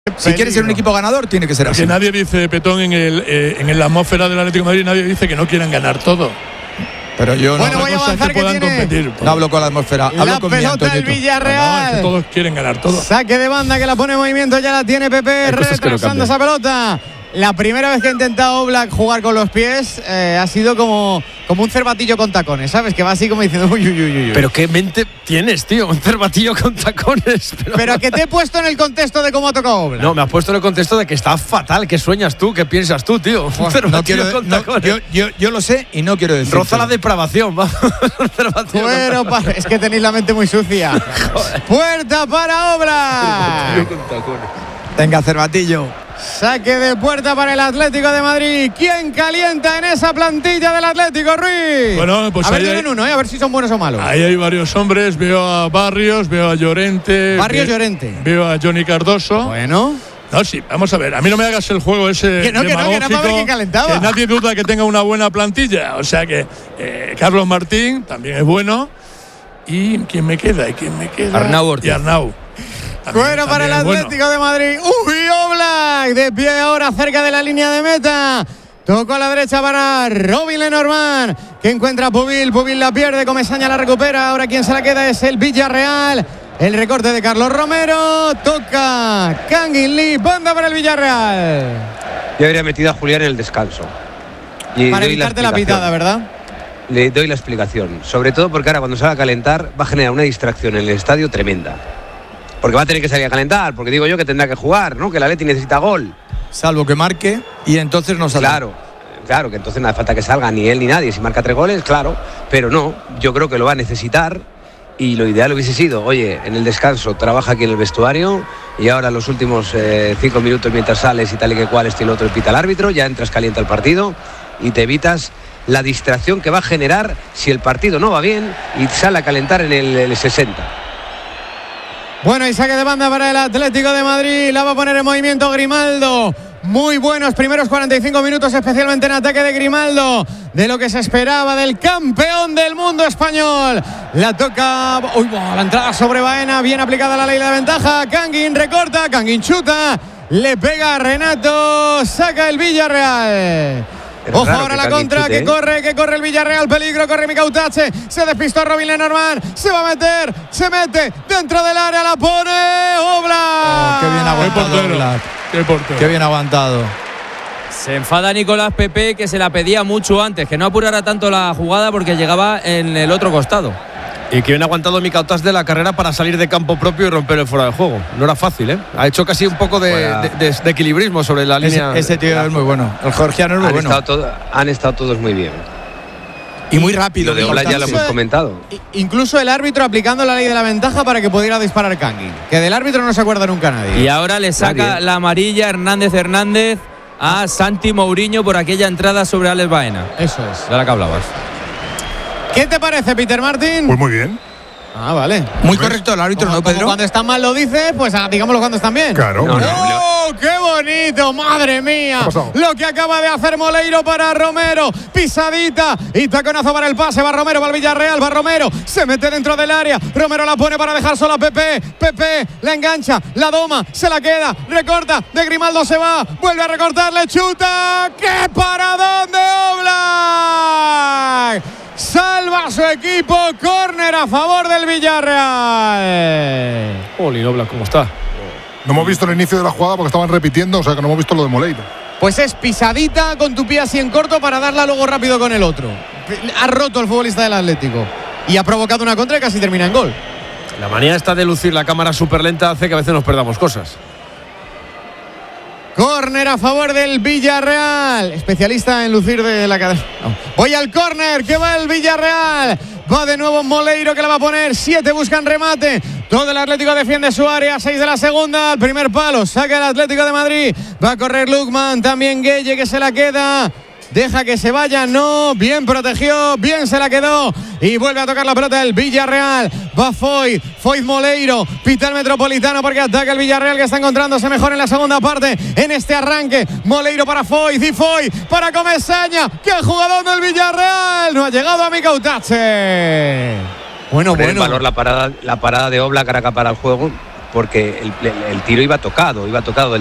Si quieres ser un equipo ganador, tiene que ser así. Que nadie dice, Petón, en la atmósfera del Atlético de Madrid, nadie dice que no quieran ganar todo. Pero yo bueno, voy a avanzar que tiene competir, no hablo con la atmósfera, hablo la con pelota del Villarreal. No, es que todos quieren ganar todo. Saque de banda que la pone en movimiento, ya la tiene Pepe, retrasando esa pelota. La primera vez que ha intentado Oblak jugar con los pies ha sido como un cervatillo con tacones, ¿sabes? Que va así como diciendo uy. Pero qué mente tienes, tío, un cervatillo con tacones. Pero que te he puesto en el contexto de cómo ha tocado Oblak. No, me has puesto en el contexto de que está fatal. ¿Qué sueñas tú? ¿Qué piensas tú, tío? Un cervatillo con tacones. Yo lo sé y no quiero decirlo. Roza la depravación, va. Bueno, es que tenéis la mente muy sucia. Puerta para Oblak. Venga, cervatillo. Saque de puerta para el Atlético de Madrid. ¿Quién calienta en esa plantilla del Atlético, Ruiz? Bueno, pues a ver, tienen uno, a ver si son buenos o malos. Ahí hay varios hombres. Veo a Barrios, veo a Llorente. Llorente. Veo a Johnny Cardoso. Bueno. No, sí, vamos a ver. A mí no me hagas el juego ese que no, demagógico, que ver quién calentaba. que nadie duda que tenga una buena plantilla. O sea que Carlos Martín también es bueno. ¿Y quién me queda? Arnau Ortiz. Y Arnau. Bueno para el Atlético de Madrid. ¡Uy, Oblak! De pie ahora cerca de la línea de meta. Tocó a la derecha para Robin Lenormand, que encuentra a Pubil. Pubil la pierde, Comesaña la recupera. Ahora quien se la queda es el Villarreal. El recorte de Carlos Romero. Toca Kangin Lee. Banda para el Villarreal. Yo habría metido a Julián en el descanso. Para evitarte la pitada, ¿verdad? Le doy la explicación. Sobre todo porque ahora cuando salga a calentar va a generar una distracción en el estadio tremenda. Porque va a tener que salir a calentar, porque digo yo que tendrá que jugar, ¿no? Que el Atleti necesita gol. Salvo que marque y entonces no sale. Claro, que entonces no hace falta que salga ni él ni nadie. Si marca 3 goles, claro. Pero no, yo creo que lo va a necesitar y lo ideal hubiese sido, oye, en el descanso trabaja aquí en el vestuario y ahora los últimos 5 minutos mientras sales y tal y que cual, este y el otro, pita el árbitro, ya entras caliente al partido y te evitas la distracción que va a generar si el partido no va bien y sale a calentar en el 60. Bueno, y saque de banda para el Atlético de Madrid. La va a poner en movimiento Grimaldo. Muy buenos primeros 45 minutos, especialmente en ataque de Grimaldo. De lo que se esperaba del campeón del mundo español. La toca. La entrada sobre Baena. Bien aplicada la ley de la ventaja. Kangin recorta. Kangin chuta. Le pega a Renato. Saca el Villarreal. Ojo ahora la contra, que corre el Villarreal, peligro, corre Micautache, se despistó Robin Lenormand, se va a meter, se mete dentro del área, la pone Oblak. Qué bien aguantado Oblak. Qué bien aguantado. Se enfada Nicolás Pepe, que se la pedía mucho antes, que no apurara tanto la jugada porque llegaba en el otro costado. Y que bien aguantado Micautache de la carrera para salir de campo propio y romper el fuera de juego. No era fácil, ¿eh? Ha hecho casi un poco de equilibrismo sobre la línea. Ese tío es muy bueno. El georgiano es muy bueno. Han estado todos muy bien. Y muy rápido. Lo de Oblak ya lo hemos comentado. Incluso el árbitro aplicando la ley de la ventaja para que pudiera disparar Kangin. Que del árbitro no se acuerda nunca nadie. Y ahora le saca la amarilla Hernández a Santi Mourinho por aquella entrada sobre Alex Baena. Eso es. De la que hablabas. ¿Qué te parece, Peter Martin? Pues muy bien. Ah, vale. Muy correcto el árbitro, ¿no, Pedro? Cuando están mal lo dices, pues digámoslo cuando están bien. Claro. ¡Oh, qué bonito! ¡Madre mía! Lo que acaba de hacer Moleiro para Romero. Pisadita y taconazo para el pase. Va Romero, va al Villarreal, va Romero. Se mete dentro del área. Romero la pone para dejar sola a Pepe. Pepe la engancha, la doma, se la queda, recorta. De Grimaldo se va, vuelve a recortar, le chuta. ¡Qué paradón de Oblak! Salva a su equipo, córner a favor del Villarreal. Olin, Oblak, ¿cómo está? No hemos visto el inicio de la jugada porque estaban repitiendo, o sea que no hemos visto lo de Moleiro. Pues es pisadita con tu pie así en corto para darla luego rápido con el otro. Ha roto el futbolista del Atlético y ha provocado una contra y casi termina en gol. La manía esta de lucir la cámara súper lenta hace que a veces nos perdamos cosas. Córner a favor del Villarreal. Especialista en lucir de la cadena. No. Voy al córner, que va el Villarreal. Va de nuevo Moleiro, que la va a poner. 7 buscan remate. Todo el Atlético defiende su área. 6 de la segunda. Al primer palo. Saca el Atlético de Madrid. Va a correr Lukman. También Gueye, que se la queda. Deja que se vaya, no, bien protegió, bien se la quedó y vuelve a tocar la pelota del Villarreal. Va Foyt Moleiro, pita el Metropolitano porque ataca el Villarreal, que está encontrándose mejor en la segunda parte en este arranque. Moleiro para Foyt y Foyt para Comesaña. ¡Qué jugador del Villarreal! No ha llegado a Micautache. Bueno. El valor, la parada de Oblak para acá para el juego. porque el tiro iba tocado del